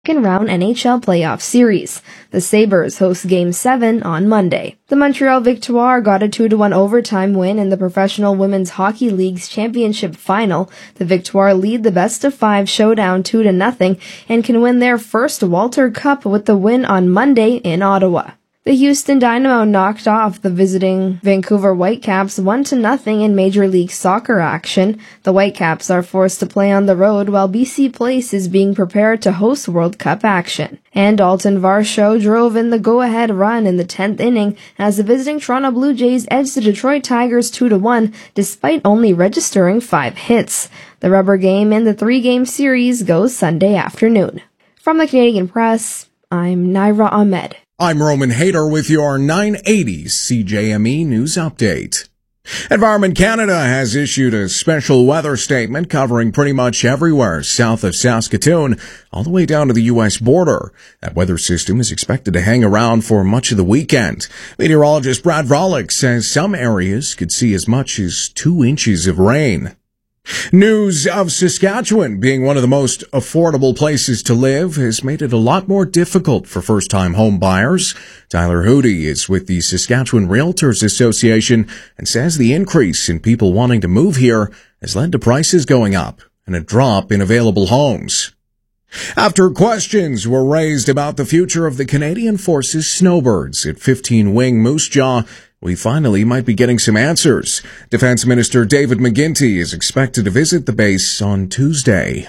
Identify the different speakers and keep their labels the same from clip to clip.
Speaker 1: second-round NHL playoff series. The Sabres host Game 7 on Monday. The Montreal Victoire got a 2-1 overtime win in the Professional Women's Hockey League's championship final. The Victoire lead the best-of-5 showdown 2-0 and can win their first Walter Cup with the win on Monday in Ottawa. The Houston Dynamo knocked off the visiting Vancouver Whitecaps 1-0 in Major League Soccer action. The Whitecaps are forced to play on the road while BC Place is being prepared to host World Cup action. And Dalton Varsho drove in the go-ahead run in the 10th inning as the visiting Toronto Blue Jays edged the Detroit Tigers 2-1 despite only registering 5 hits. The rubber game in the 3-game series goes Sunday afternoon. From the Canadian Press, I'm Naira Ahmed.
Speaker 2: I'm Roman Hader with your 980 CJME News Update. Environment Canada has issued a special weather statement covering pretty much everywhere south of Saskatoon, all the way down to the U.S. border. That weather system is expected to hang around for much of the weekend. Meteorologist Brad Volek says some areas could see as much as 2 inches of rain. News of Saskatchewan being one of the most affordable places to live has made it a lot more difficult for first-time home buyers. Tyler Hootie is with the Saskatchewan Realtors Association and says the increase in people wanting to move here has led to prices going up and a drop in available homes. After questions were raised about the future of the Canadian Forces snowbirds at 15 Wing Moose Jaw, we finally might be getting some answers. Defense Minister David McGuinty is expected to visit the base on Tuesday.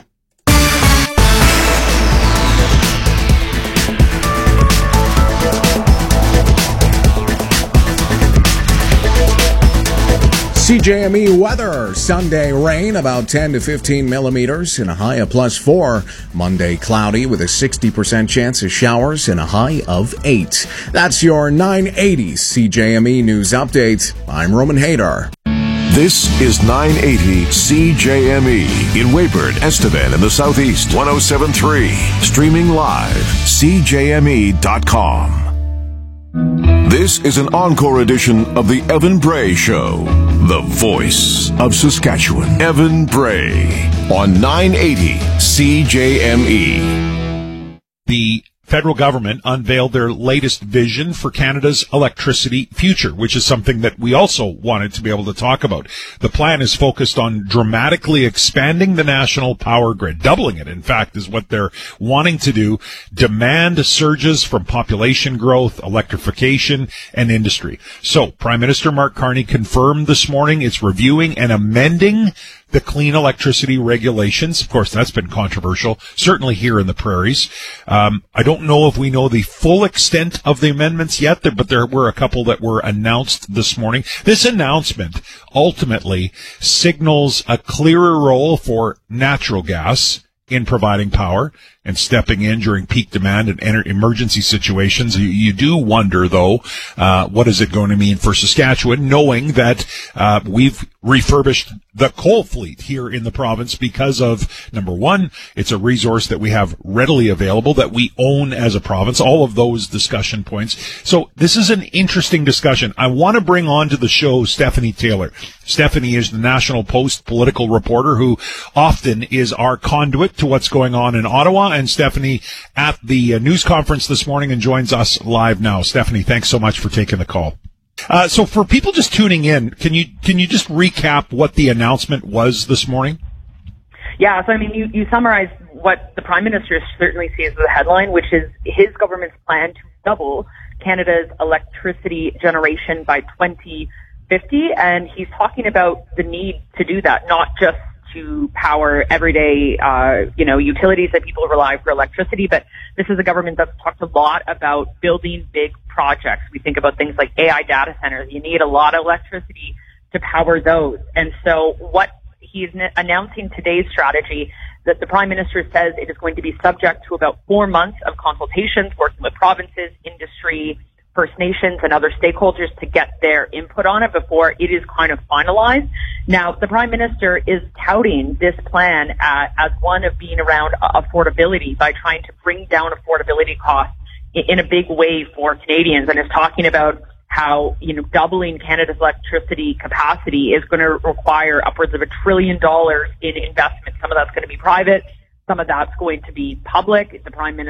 Speaker 2: CJME weather. Sunday rain about 10 to 15 millimeters and a high of +4. Monday cloudy with a 60% chance of showers and a high of 8. That's your 980 CJME News Update. I'm Roman Hader.
Speaker 3: This is 980 CJME in Weyburn, Estevan in the Southeast, 107.3. Streaming live, CJME.com. This is an encore edition of the Evan Bray Show, the voice of Saskatchewan. Evan Bray on 980 CJME.
Speaker 4: The federal government unveiled their latest vision for Canada's electricity future, which is something that we also wanted to be able to talk about. The plan is focused on dramatically expanding the national power grid, doubling it, in fact, is what they're wanting to do. Demand surges from population growth, electrification, and industry. So, Prime Minister Mark Carney confirmed this morning it's reviewing and amending the clean electricity regulations. Of course, that's been controversial, certainly here in the prairies. I don't know if we know the full extent of the amendments yet, but there were a couple that were announced this morning. This announcement ultimately signals a clearer role for natural gas in providing power and stepping in during peak demand and emergency situations. You do wonder, though, what is it going to mean for Saskatchewan, knowing that we've refurbished the coal fleet here in the province because of, number one, it's a resource that we have readily available, that we own as a province, all of those discussion points. So this is an interesting discussion. I want to bring on to the show Stephanie Taylor. Stephanie is the National Post political reporter who often is our conduit to what's going on in Ottawa. And Stephanie at the news conference this morning and joins us live now. Stephanie, thanks so much for taking the call. So for people just tuning in, can you just recap what the announcement was this morning?
Speaker 5: Yeah, so I mean, you summarized what the Prime Minister certainly sees as the headline, which is his government's plan to double Canada's electricity generation by 2050, and he's talking about the need to do that, not just to power everyday, utilities that people rely for electricity. But this is a government that's talked a lot about building big projects. We think about things like AI data centers. You need a lot of electricity to power those. And so what he's announcing today's strategy, that the Prime Minister says it is going to be subject to about 4 months of consultations, working with provinces, industry, First Nations and other stakeholders to get their input on it before it is kind of finalized. Now, the Prime Minister is touting this plan as one of being around affordability by trying to bring down affordability costs in a big way for Canadians, and is talking about how, doubling Canada's electricity capacity is going to require upwards of $1 trillion in investment. Some of that's going to be private, Some of that's going to be public. The Prime Minister